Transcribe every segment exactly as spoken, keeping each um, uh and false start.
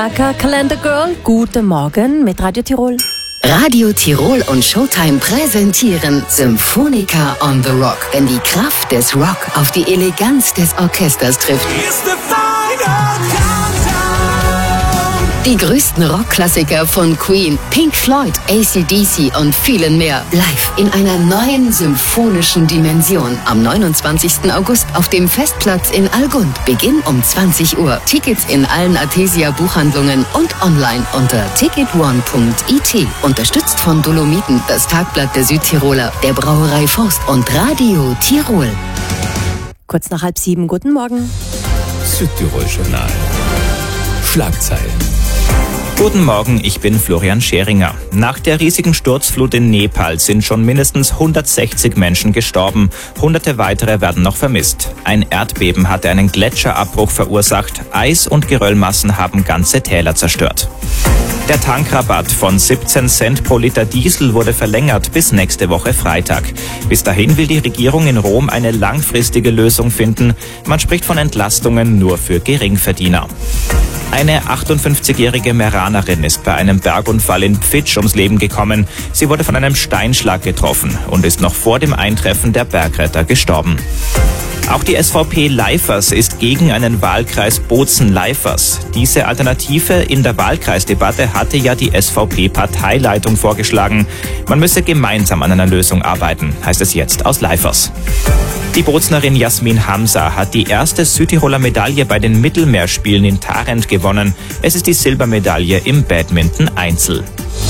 Calendar Girl, guten Morgen mit Radio Tirol. Radio Tirol und Showtime präsentieren Symphonica on the Rock, wenn die Kraft des Rock auf die Eleganz des Orchesters trifft. Die größten Rockklassiker von Queen, Pink Floyd, A C D C und vielen mehr live in einer neuen symphonischen Dimension. Am neunundzwanzigsten August auf dem Festplatz in Algund. Beginn um zwanzig Uhr. Tickets in allen Athesia-Buchhandlungen und online unter ticket one punkt i t. Unterstützt von Dolomiten, das Tagblatt der Südtiroler, der Brauerei Forst und Radio Tirol. Kurz nach halb sieben, guten Morgen. Südtirol-Journal. Schlagzeilen. Guten Morgen, ich bin Florian Scheringer. Nach der riesigen Sturzflut in Nepal sind schon mindestens hundertsechzig Menschen gestorben. Hunderte weitere werden noch vermisst. Ein Erdbeben hatte einen Gletscherabbruch verursacht. Eis- und Geröllmassen haben ganze Täler zerstört. Der Tankrabatt von siebzehn Cent pro Liter Diesel wurde verlängert bis nächste Woche Freitag. Bis dahin will die Regierung in Rom eine langfristige Lösung finden. Man spricht von Entlastungen nur für Geringverdiener. Eine achtundfünfzigjährige Meranerin ist bei einem Bergunfall in Pfitsch ums Leben gekommen. Sie wurde von einem Steinschlag getroffen und ist noch vor dem Eintreffen der Bergretter gestorben. Auch die S V P-Leifers ist gegen einen Wahlkreis Bozen-Leifers. Diese Alternative in der Wahlkreisdebatte hatte ja die S V P-Parteileitung vorgeschlagen. Man müsse gemeinsam an einer Lösung arbeiten, heißt es jetzt aus Leifers. Die Boznerin Jasmin Hamza hat die erste Südtiroler Medaille bei den Mittelmeerspielen in Tarent gewonnen. Es ist die Silbermedaille im Badminton-Einzel.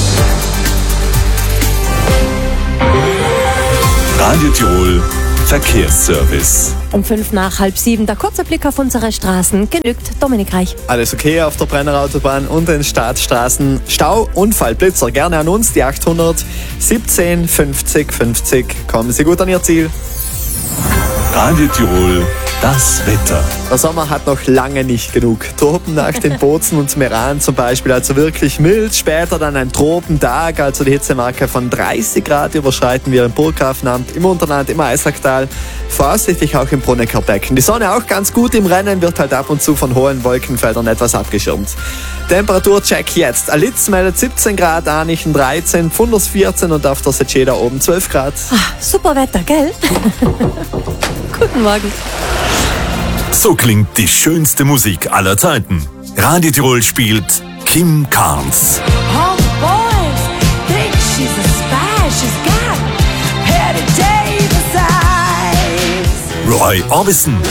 Radio Tirol Verkehrsservice. Um fünf nach halb sieben, der kurze Blick auf unsere Straßen genügt. Dominik Reich. Alles okay auf der Brennerautobahn und den Stadtstraßen. Stau, Unfall, Blitzer, gerne an uns, die achthundert siebzehn fünfzig fünfzig. Kommen Sie gut an Ihr Ziel. Radio Tirol, das Wetter. Der Sommer hat noch lange nicht genug. Tropennacht in Bozen und Meran zum Beispiel, also wirklich mild. Später dann ein Tropentag, also die Hitzemarke von dreißig Grad überschreiten wir im Burghafenamt, im Unterland, im Eisacktal, voraussichtlich auch im Brunnecker Becken. Die Sonne auch ganz gut im Rennen, wird halt ab und zu von hohen Wolkenfeldern etwas abgeschirmt. Temperaturcheck jetzt. Alitz meldet siebzehn Grad, Arnichen dreizehn, Pfunders vierzehn und auf der Seceda oben zwölf Grad. Ach, super Wetter, gell? Guten Morgen. So klingt die schönste Musik aller Zeiten. Radio Tirol spielt Kim Carnes. All the boys think she's a spy. She's got Petty Davis eyes. Roy Orbison.